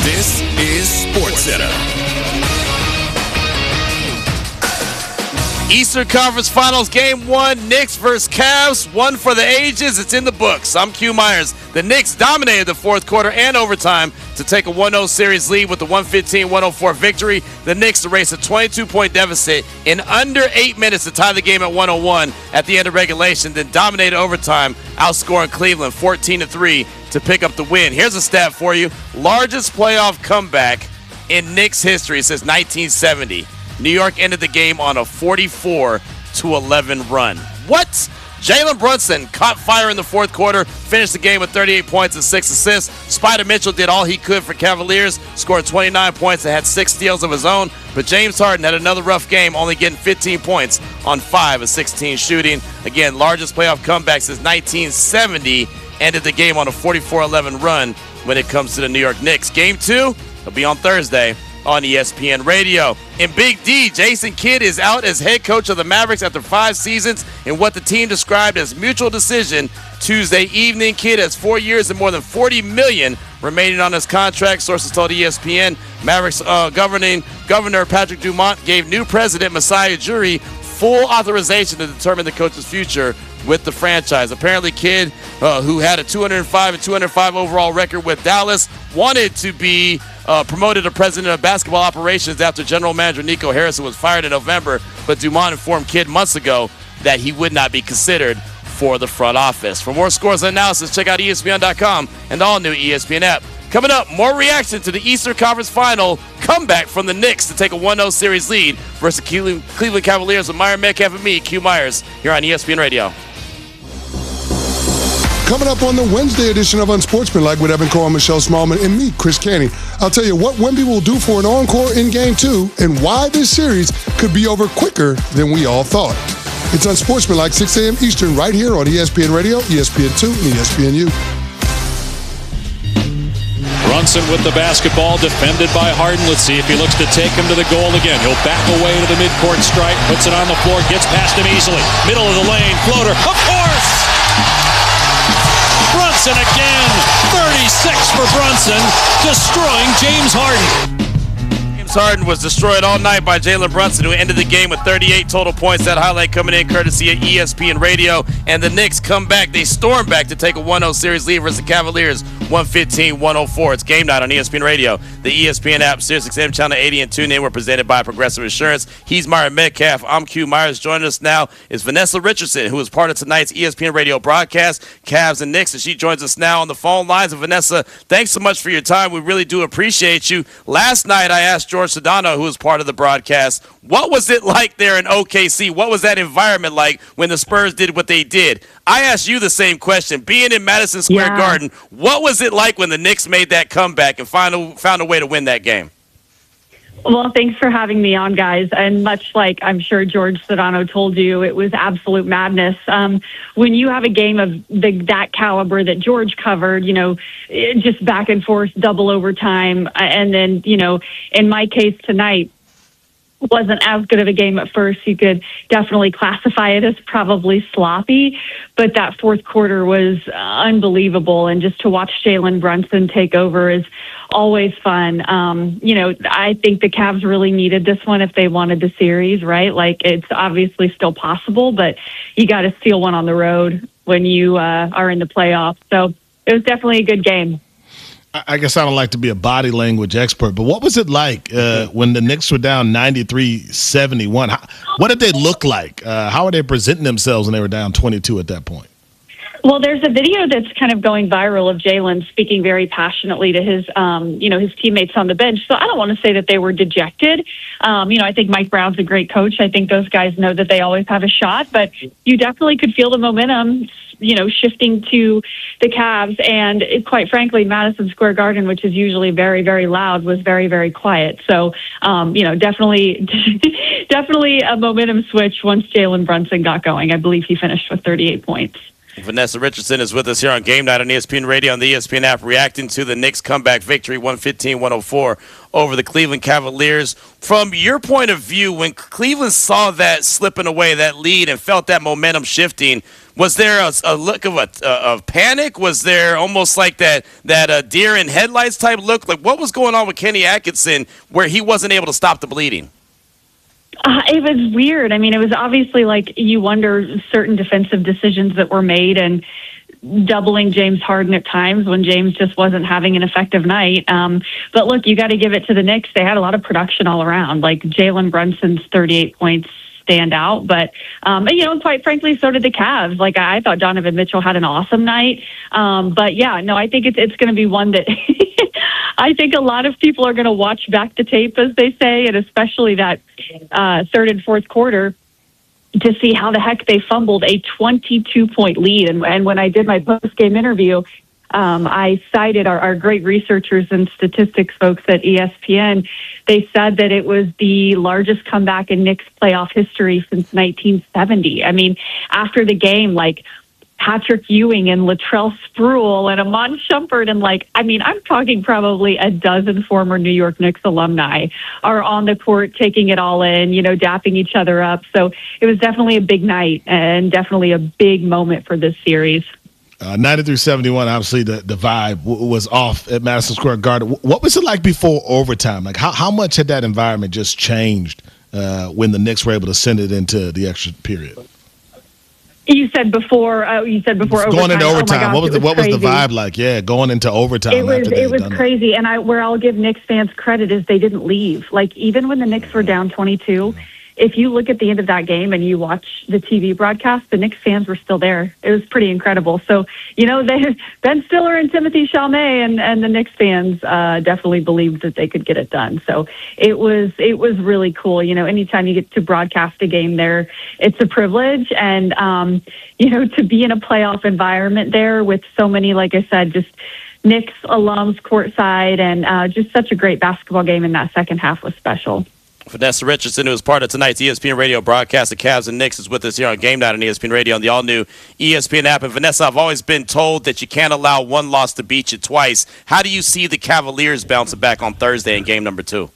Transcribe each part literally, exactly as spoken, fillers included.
This is SportsCenter. Eastern Conference Finals Game one, Knicks versus Cavs, one for the ages. It's in the books. I'm Q Myers. The Knicks dominated the fourth quarter and overtime to take a one oh series lead with the one fifteen one oh four victory. The Knicks erased a twenty-two point deficit in under eight minutes to tie the game at one oh one at the end of regulation, then dominated overtime, outscoring Cleveland fourteen to three to pick up the win. Here's a stat for you. Largest playoff comeback in Knicks history since nineteen seventy. New York ended the game on a forty-four to eleven run. What? Jalen Brunson caught fire in the fourth quarter, finished the game with thirty-eight points and six assists. Spider Mitchell did all he could for Cavaliers, scored twenty-nine points and had six steals of his own. But James Harden had another rough game, only getting fifteen points on five of sixteen shooting. Again, largest playoff comeback since nineteen seventy, ended the game on a forty-four eleven run when it comes to the New York Knicks. Game two will be on Thursday on E S P N Radio. In Big D, Jason Kidd is out as head coach of the Mavericks after five seasons in what the team described as mutual decision Tuesday evening. Kidd has four years and more than forty million dollars remaining on his contract, sources told E S P N. Mavericks uh, governing Governor Patrick Dumont gave new president Masai Ujiri full authorization to determine the coach's future with the franchise. Apparently, Kidd, uh, who had a two oh five and two oh five overall record with Dallas, wanted to be uh, promoted to president of basketball operations after general manager Nico Harrison was fired in November, but Dumont informed Kidd months ago that he would not be considered for the front office. For more scores and analysis, check out E S P N dot com and the all-new E S P N app. Coming up, more reaction to the Eastern Conference Final comeback from the Knicks to take a one oh series lead versus the Cleveland Cavaliers with Myron Metcalf and me, Q Myers, here on E S P N Radio. Coming up on the Wednesday edition of Unsportsmanlike with Evan Cole, Michelle Smallman, and me, Chris Canty. I'll tell you what Wemby will do for an encore in Game two and why this series could be over quicker than we all thought. It's Unsportsmanlike, six a.m. Eastern, right here on E S P N Radio, E S P N two, and E S P N U. Brunson with the basketball, defended by Harden. Let's see if he looks to take him to the goal again. He'll back away to the midcourt stripe, puts it on the floor, gets past him easily. Middle of the lane, floater, of course! Brunson again, thirty-six for Brunson, destroying James Harden. James Harden was destroyed all night by Jalen Brunson, who ended the game with thirty-eight total points. That highlight coming in courtesy of E S P N Radio. And the Knicks come back. They storm back to take a one oh series lead versus the Cavaliers, one fifteen one oh four. It's game night on E S P N Radio. The E S P N app, Sirius X M Channel eighty and TuneIn were presented by Progressive Insurance. He's Myron Metcalf. I'm Q Myers. Joining us now is Vanessa Richardson, who is part of tonight's E S P N Radio broadcast, Cavs and Knicks, and she joins us now on the phone lines. And Vanessa, thanks so much for your time. We really do appreciate you. Last night, I asked George Sedano, who was part of the broadcast, what was it like there in O K C? What was that environment like when the Spurs did what they did? I asked you the same question. Being in Madison Square yeah. Garden, what was it like when the Knicks made that comeback and found a, found a way to win that game? Well, thanks for having me on, guys. And much like I'm sure George Sedano told you, it was absolute madness. Um, when you have a game of the, that caliber that George covered, you know, it just back and forth, double overtime. And then, you know, in my case tonight, wasn't as good of a game at first. You could definitely classify it as probably sloppy, but that fourth quarter was unbelievable. And just to watch Jalen Brunson take over is always fun. Um, you know, I think the Cavs really needed this one if they wanted the series, right? Like, it's obviously still possible, but you got to steal one on the road when you uh, are in the playoffs. So it was definitely a good game. I guess I don't like to be a body language expert, but what was it like uh, when the Knicks were down ninety-three seventy-one? What did they look like? Uh, how were they presenting themselves when they were down twenty-two at that point? Well, there's a video that's kind of going viral of Jalen speaking very passionately to his, um, you know, his teammates on the bench. So I don't want to say that they were dejected. Um, you know, I think Mike Brown's a great coach. I think those guys know that they always have a shot, but you definitely could feel the momentum, you know, shifting to the Cavs. And it, quite frankly, Madison Square Garden, which is usually very, very loud, was very, very quiet. So, um, you know, definitely, definitely a momentum switch once Jalen Brunson got going. I believe he finished with thirty-eight points. Vanessa Richardson is with us here on Game Night on E S P N Radio and the E S P N app, reacting to the Knicks' comeback victory, one fifteen to one oh four over the Cleveland Cavaliers. From your point of view, when Cleveland saw that slipping away, that lead, and felt that momentum shifting, was there a, a look of a of panic? Was there almost like that that uh, deer in headlights type look? Like, what was going on with Kenny Atkinson where he wasn't able to stop the bleeding? Uh, it was weird. I mean, it was obviously like you wonder certain defensive decisions that were made and doubling James Harden at times when James just wasn't having an effective night. Um, but look, you got to give it to the Knicks. They had a lot of production all around. Like Jalen Brunson's thirty-eight points stand out, but um, you know, quite frankly, so did the Cavs. Like I thought Donovan Mitchell had an awesome night. Um, but yeah, no, I think it's it's going to be one that I think a lot of people are going to watch back the tape, as they say, and especially that uh, third and fourth quarter to see how the heck they fumbled a twenty-two point lead. And, and when I did my post-game interview, um, I cited our, our great researchers and statistics folks at E S P N. They said that it was the largest comeback in Knicks playoff history since nineteen seventy. I mean, after the game, like, Patrick Ewing and Latrell Sprewell and Amon Shumpert, and like, I mean, I'm talking probably a dozen former New York Knicks alumni are on the court taking it all in, you know, dapping each other up. So it was definitely a big night and definitely a big moment for this series. Uh, ninety-three seventy-one, obviously the, the vibe w- was off at Madison Square Garden. W- what was it like before overtime? Like how, how much had that environment just changed uh, when the Knicks were able to send it into the extra period? You said before. Uh, you said before overtime. Going into overtime, oh gosh, what was the was what crazy. was the vibe like? Yeah, going into overtime. It was after it was done crazy, that. and I where I'll give Knicks fans credit is they didn't leave. Like even when the Knicks were down twenty-two, if you look at the end of that game and you watch the T V broadcast, the Knicks fans were still there. It was pretty incredible. So you know, they Ben Stiller and Timothy Chalamet and and the Knicks fans uh, definitely believed that they could get it done. So it was it was really cool. You know, anytime you get to broadcast a game there, it's a privilege, and um, you know, to be in a playoff environment there with so many, like I said, just Knicks alums courtside, and uh, just such a great basketball game in that second half was special. Vanessa Richardson, who was part of tonight's E S P N Radio broadcast, the Cavs and Knicks, is with us here on Game Night on E S P N Radio on the all-new E S P N app. And Vanessa, I've always been told that you can't allow one loss to beat you twice. How do you see the Cavaliers bouncing back on Thursday in game number two?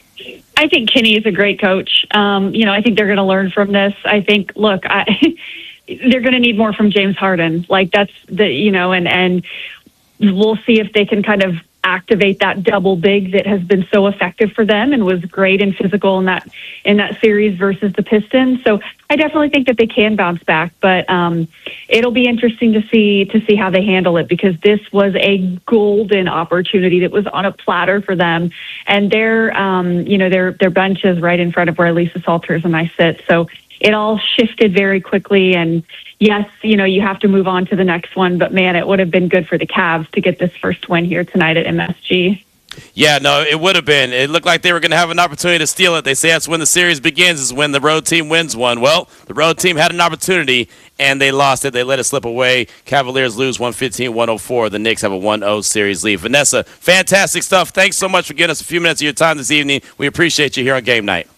I think Kenny is a great coach. Um, you know, I think they're going to learn from this. I think, look, I, they're going to need more from James Harden. Like that's the, you know, and, and we'll see if they can kind of activate that double big that has been so effective for them and was great and physical in that in that series versus the Pistons. So I definitely think that they can bounce back, but um, it'll be interesting to see to see how they handle it, because this was a golden opportunity that was on a platter for them, and their um, you know their their bench is right in front of where Lisa Salters and I sit. So it all shifted very quickly, and yes, you know, you have to move on to the next one, but man, it would have been good for the Cavs to get this first win here tonight at M S G. Yeah, no, it would have been. It looked like they were going to have an opportunity to steal it. They say that's when the series begins, is when the road team wins one. Well, the road team had an opportunity, and they lost it. They let it slip away. Cavaliers lose one fifteen to one oh four. The Knicks have a one oh series lead. Vanessa, fantastic stuff. Thanks so much for giving us a few minutes of your time this evening. We appreciate you here on Game Night.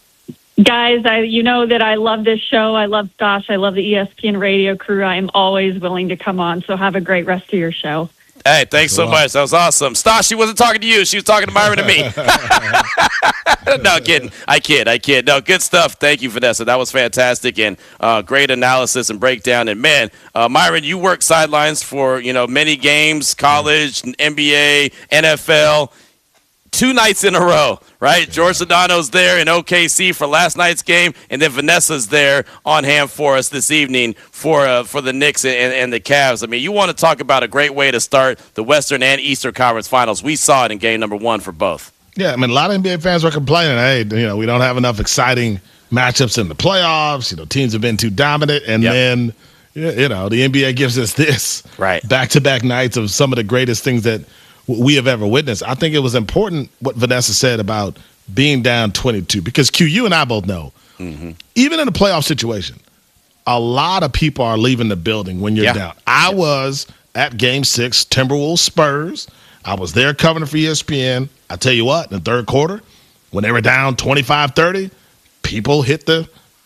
Guys, I, you know that I love this show. I love Stosh. I love the E S P N radio crew. I am always willing to come on, so have a great rest of your show. Hey, thanks so much. That was awesome. Stosh, she wasn't talking to you. She was talking to Myron and me. No, kidding. I kid. I kid. No, good stuff. Thank you, Vanessa. That was fantastic, and uh, great analysis and breakdown. And, man, uh, Myron, you work sidelines for, you know, many games, college, N B A, N F L. Two nights in a row, right? George Sedano's there in O K C for last night's game, and then Vanessa's there on hand for us this evening for uh, for the Knicks and, and the Cavs. I mean, you want to talk about a great way to start the Western and Eastern Conference Finals. We saw it in game number one for both. Yeah, I mean, a lot of N B A fans were complaining, hey, you know, we don't have enough exciting matchups in the playoffs. You know, teams have been too dominant, and yep. then, you know, the N B A gives us this right back-to-back nights of some of the greatest things that we have ever witnessed. I think it was important what Vanessa said about being down twenty-two, because Q, you and I both know, mm-hmm. even in a playoff situation, a lot of people are leaving the building when you're yeah. down. I yeah. was at Game Six, Timberwolves Spurs. I was there covering for E S P N. I tell you what, in the third quarter, when they were down twenty-five thirty, people hit the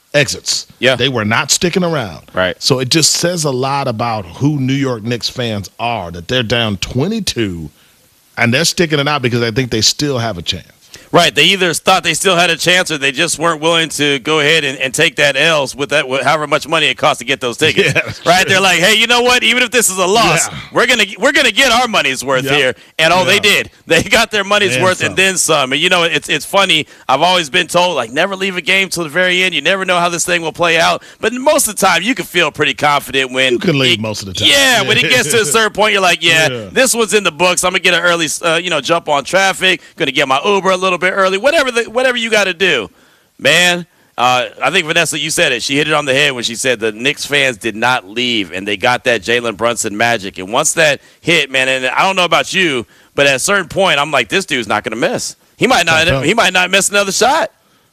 exits. Yeah. They were not sticking around. Right. So it just says a lot about who New York Knicks fans are, that they're down twenty-two, and they're sticking it out because they think they still have a chance. Right. They either thought they still had a chance or they just weren't willing to go ahead and, and take that L's with that, with however much money it costs to get those tickets. Yeah, right. true. They're like, hey, you know what? Even if this is a loss, Yeah. we're gonna we're gonna get our money's worth Yep. here. And oh, Yeah. they did. They got their money's And worth some. and then some. And you know, it's it's funny. I've always been told like never leave a game till the very end. You never know how this thing will play out. But most of the time, you can feel pretty confident when You can leave it- most of the time. Yeah, when it gets to a certain point, you're like, yeah, Yeah. this one's in the books. I'm gonna get an early, uh, you know, jump on traffic. Gonna get my Uber a little bit early. Whatever, the, whatever you got to do, man. Uh, I think Vanessa, you said it. She hit it on the head when she said the Knicks fans did not leave, and they got that Jalen Brunson magic. And once that hit, man, and I don't know about you, but at a certain point, I'm like, this dude's not gonna miss. He might not. He might not miss another shot.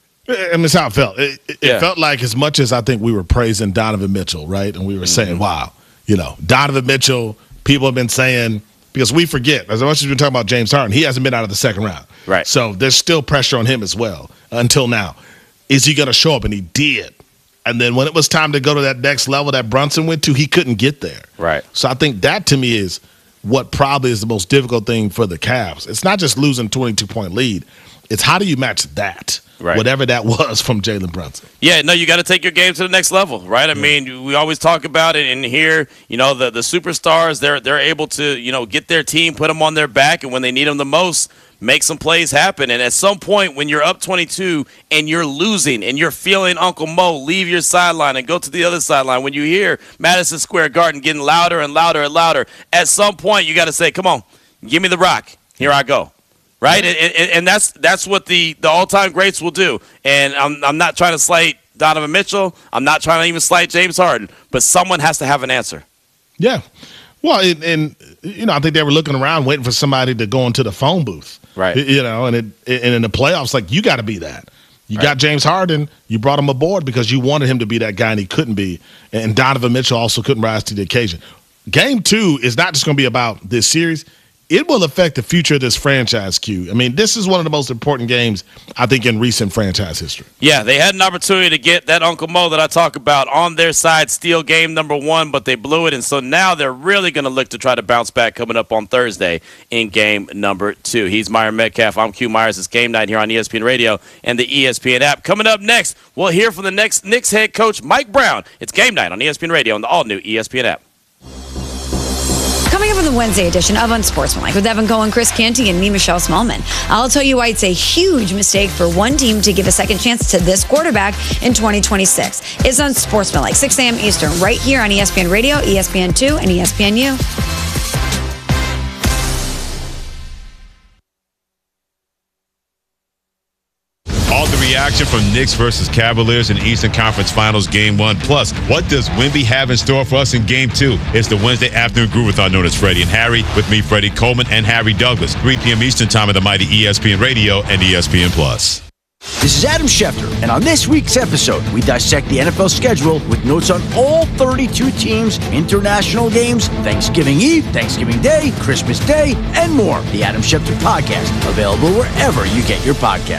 I mean, it's how it felt. It, it, Yeah. it felt like as much as I think we were praising Donovan Mitchell, right? And we were saying, wow, you know, Donovan Mitchell, people have been saying, because we forget, as much as we're talking about James Harden, he hasn't been out of the second round. Right. So there's still pressure on him as well until now. Is he going to show up? And he did. And then when it was time to go to that next level that Brunson went to, he couldn't get there. Right. So I think that to me is what probably is the most difficult thing for the Cavs. It's not just losing twenty-two point lead. It's how do you match that, Right. whatever that was from Jalen Brunson. Yeah, no, you got to take your game to the next level, right? I mean, we always talk about it in here. You know, the the superstars, they're they're able to, you know, get their team, put them on their back, and when they need them the most, make some plays happen. And at some point, when you're up twenty-two and you're losing and you're feeling Uncle Mo leave your sideline and go to the other sideline, when you hear Madison Square Garden getting louder and louder and louder, at some point you got to say, come on, give me the rock. Here I go. Right, and, and, and that's that's what the, the all-time greats will do. And I'm I'm not trying to slight Donovan Mitchell. I'm not trying to even slight James Harden. But someone has to have an answer. Yeah. Well, and, and you know, I think they were looking around waiting for somebody to go into the phone booth. Right. You know, and it, and in the playoffs, like, you got to be that. You Right. got James Harden. You brought him aboard because you wanted him to be that guy, and he couldn't be. And Donovan Mitchell also couldn't rise to the occasion. Game two is not just going to be about this series. It will affect the future of this franchise, Q. I mean, this is one of the most important games, I think, in recent franchise history. Yeah, they had an opportunity to get that Uncle Mo that I talk about on their side, steal game number one, but they blew it. And so now they're really going to look to try to bounce back coming up on Thursday in game number two. He's Myron Metcalf. I'm Q Myers. It's Game Night here on E S P N Radio and the E S P N app. Coming up next, we'll hear from the next Knicks head coach, Mike Brown. It's Game Night on E S P N Radio and the all-new E S P N app. Coming up on the Wednesday edition of Unsportsmanlike with Evan Cohen, Chris Canty, and me, Michelle Smallman. I'll tell you why it's a huge mistake for one team to give a second chance to this quarterback in twenty twenty-six. It's Unsportsmanlike, six a.m. Eastern, right here on E S P N Radio, E S P N two, and E S P N U. All the reaction from Knicks versus Cavaliers in Eastern Conference Finals Game one. Plus, what does Wemby have in store for us in Game two? It's the Wednesday afternoon Groovathon known as Freddie and Harry. With me, Freddie Coleman and Harry Douglas. three p.m. Eastern Time on the mighty E S P N Radio and E S P N Plus. This is Adam Schefter, and on this week's episode, we dissect the N F L schedule with notes on all thirty-two teams, international games, Thanksgiving Eve, Thanksgiving Day, Christmas Day, and more. The Adam Schefter Podcast, available wherever you get your podcast.